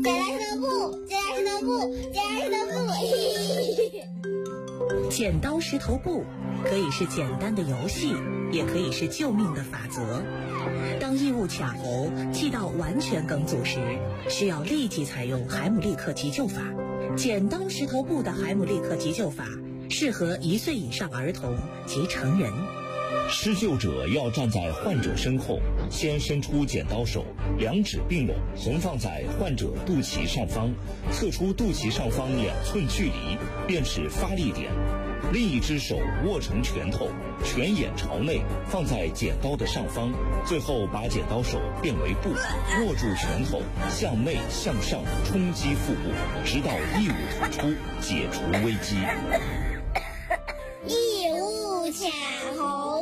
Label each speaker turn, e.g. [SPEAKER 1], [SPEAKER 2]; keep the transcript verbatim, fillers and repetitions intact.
[SPEAKER 1] 剪刀石头布，剪刀石头布，剪刀石头布。
[SPEAKER 2] 剪刀石头布可以是简单的游戏，也可以是救命的法则。当异物卡喉、气道完全梗阻时，需要立即采用海姆立克急救法。剪刀石头布的海姆立克急救法适合一岁以上儿童及成人。
[SPEAKER 3] 施救者要站在患者身后，先伸出剪刀手，两指并拢，横放在患者肚脐上方，测出肚脐上方两寸距离，便是发力点。另一只手握成拳头，拳眼朝内，放在剪刀的上方，最后把剪刀手变为布，握住拳头，向内向上冲击腹部，直到异物吐出，解除危机。
[SPEAKER 1] 异物卡喉。